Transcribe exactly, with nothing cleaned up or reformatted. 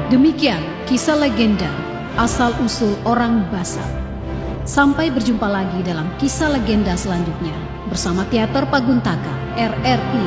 Demikian kisah legenda asal-usul orang Basak. Sampai berjumpa lagi dalam kisah legenda selanjutnya bersama Teater Paguntaka R R I